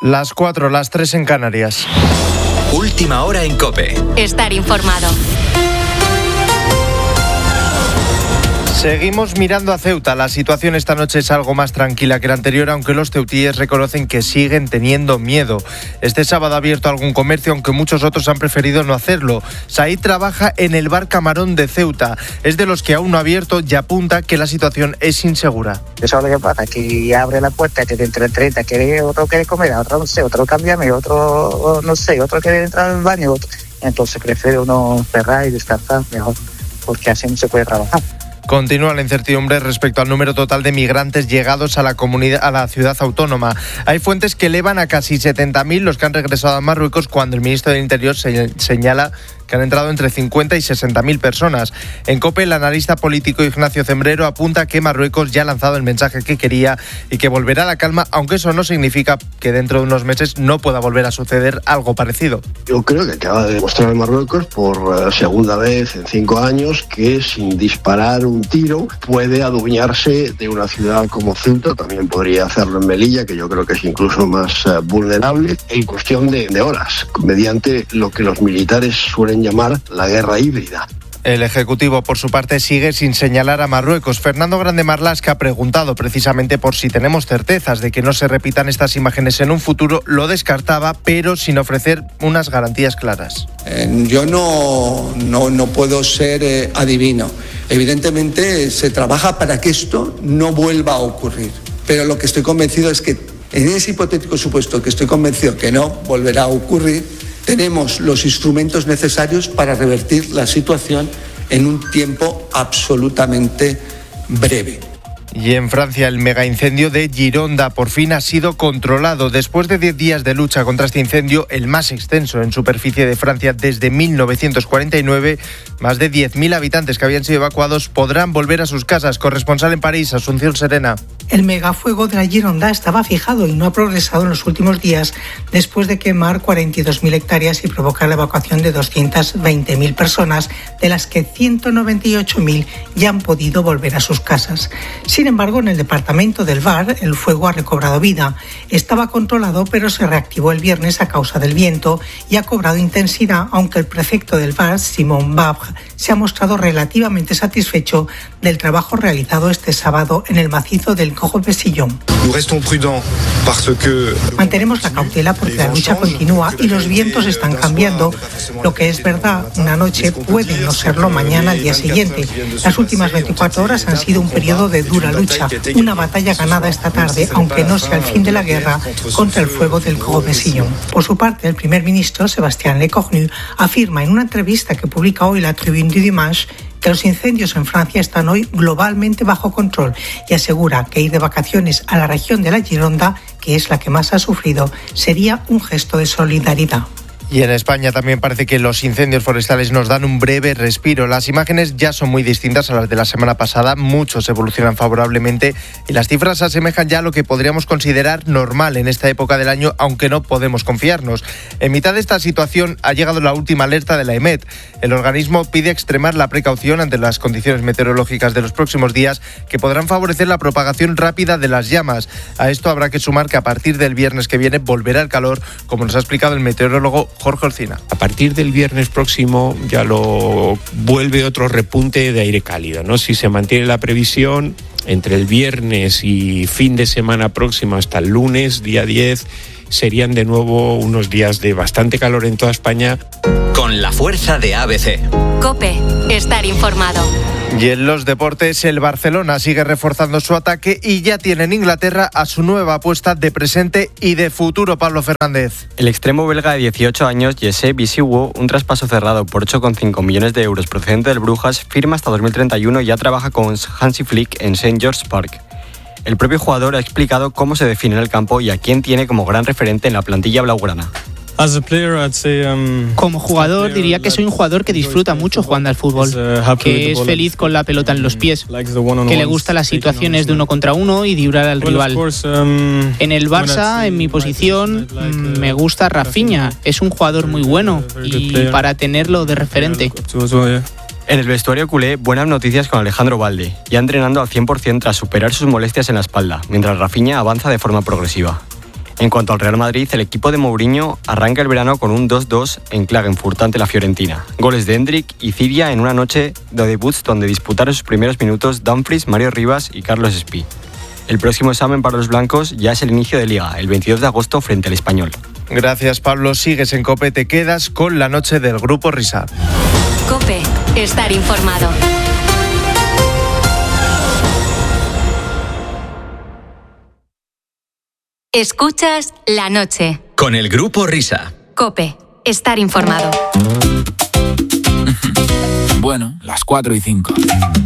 Las 4, las 3 en Canarias. Última hora en COPE. Estar informado. Seguimos mirando a Ceuta. La situación esta noche es algo más tranquila que la anterior, aunque los ceutíes reconocen que siguen teniendo miedo. Este sábado ha abierto algún comercio, aunque muchos otros han preferido no hacerlo. Said trabaja en el bar Camarón de Ceuta. Es de los que aún no ha abierto y apunta que la situación es insegura. Eso es lo que pasa, que abre la puerta, que dentro de 30 otro quiere comer, otro no sé, otro cámbiame, otro no sé, otro quiere entrar al baño. Entonces prefiero uno cerrar y descansar mejor, porque así no se puede trabajar. Continúa la incertidumbre respecto al número total de migrantes llegados a la ciudad autónoma. Hay fuentes que elevan a casi 70.000 los que han regresado a Marruecos, cuando el ministro del Interior señala que han entrado entre 50 y 60.000 personas. En COPE, el analista político Ignacio Zembrero apunta que Marruecos ya ha lanzado el mensaje que quería y que volverá a la calma, aunque eso no significa que dentro de unos meses no pueda volver a suceder algo parecido. Yo creo que acaba de demostrar Marruecos por segunda vez en 5 años que sin disparar un tiro puede adueñarse de una ciudad como Ceuta. También podría hacerlo en Melilla, que yo creo que es incluso más vulnerable, en cuestión de horas, mediante lo que los militares suelen llamar la guerra híbrida. El Ejecutivo, por su parte, sigue sin señalar a Marruecos. Fernando Grande Marlaska ha preguntado precisamente por si tenemos certezas de que no se repitan estas imágenes en un futuro. Lo descartaba, pero sin ofrecer unas garantías claras. Yo no puedo ser adivino. Evidentemente se trabaja para que esto no vuelva a ocurrir. Pero lo que estoy convencido es que en ese hipotético supuesto que estoy convencido que no volverá a ocurrir, tenemos los instrumentos necesarios para revertir la situación en un tiempo absolutamente breve. Y en Francia, el megaincendio de Gironda por fin ha sido controlado. Después de 10 días de lucha contra este incendio, el más extenso en superficie de Francia desde 1949, más de 10.000 habitantes que habían sido evacuados podrán volver a sus casas. Corresponsal en París, Asunción Serena. El megafuego de la Gironda estaba fijado y no ha progresado en los últimos días, después de quemar 42.000 hectáreas y provocar la evacuación de 220.000 personas, de las que 198.000 ya han podido volver a sus casas. Sin embargo, en el departamento del Var, el fuego ha recobrado vida. Estaba controlado, pero se reactivó el viernes a causa del viento y ha cobrado intensidad, aunque el prefecto del Var, Simon Babre, se ha mostrado relativamente satisfecho del trabajo realizado este sábado en el macizo del Cojo-Pesillon. Mantenemos la cautela porque la lucha continúa y los vientos están cambiando. Lo que es verdad, una noche puede no serlo mañana al día siguiente. Las últimas 24 horas han sido un periodo de dura lucha, una batalla ganada esta tarde, aunque no sea el fin de la guerra, contra el fuego del Cojo-Pesillon. Por su parte, el primer ministro, Sébastien Lecornu, afirma en una entrevista que publica hoy la Tribune du Dimanche que los incendios en Francia están hoy globalmente bajo control y asegura que ir de vacaciones a la región de la Gironda, que es la que más ha sufrido, sería un gesto de solidaridad. Y en España también parece que los incendios forestales nos dan un breve respiro. Las imágenes ya son muy distintas a las de la semana pasada, muchos evolucionan favorablemente y las cifras se asemejan ya a lo que podríamos considerar normal en esta época del año, aunque no podemos confiarnos. En mitad de esta situación ha llegado la última alerta de la EMET. El organismo pide extremar la precaución ante las condiciones meteorológicas de los próximos días, que podrán favorecer la propagación rápida de las llamas. A esto habrá que sumar que a partir del viernes que viene volverá el calor, como nos ha explicado el meteorólogo Jorge Olcina. A partir del viernes próximo ya lo vuelve otro repunte de aire cálido, ¿no? Si se mantiene la previsión, entre el viernes y fin de semana próximo hasta el lunes, día 10, serían de nuevo unos días de bastante calor en toda España. Con la fuerza de ABC. COPE, estar informado. Y en los deportes, el Barcelona sigue reforzando su ataque y ya tiene en Inglaterra a su nueva apuesta de presente y de futuro, Pablo Fernández. El extremo belga de 18 años, Jesse Bisiwo, un traspaso cerrado por 8,5 millones de euros procedente del Brujas, firma hasta 2031 y ya trabaja con Hansi Flick en St. George's Park. El propio jugador ha explicado cómo se define en el campo y a quién tiene como gran referente en la plantilla blaugrana. Como jugador diría que soy un jugador que disfruta mucho jugando al fútbol, que es feliz con la pelota en los pies, que le gustan las situaciones de 1 contra 1 y de durar al rival. En el Barça, en mi posición, me gusta Rafinha, es un jugador muy bueno y para tenerlo de referente. En el vestuario culé, buenas noticias con Alejandro Balde, ya entrenando al 100% tras superar sus molestias en la espalda, mientras Rafinha avanza de forma progresiva. En cuanto al Real Madrid, el equipo de Mourinho arranca el verano con un 2-2 en Klagenfurt ante la Fiorentina. Goles de Hendrik y Cidia en una noche de debuts donde disputaron sus primeros minutos Dumfries, Mario Rivas y Carlos Espí. El próximo examen para los blancos ya es el inicio de Liga, el 22 de agosto frente al Español. Gracias, Pablo. Sigues en COPE, te quedas con la noche del Grupo Risa. COPE, estar informado. Escuchas la noche. Con el Grupo Risa. COPE, estar informado. Bueno, las 4:05.